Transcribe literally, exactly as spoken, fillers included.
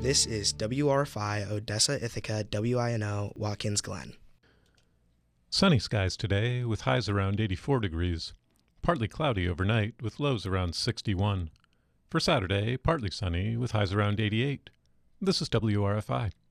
This is W R F I Odessa, Ithaca, W I N O, Watkins Glen. Sunny skies today with highs around eighty-four degrees. Partly cloudy overnight with lows around sixty-one. For Saturday, partly sunny with highs around eighty-eight. This is W R F I.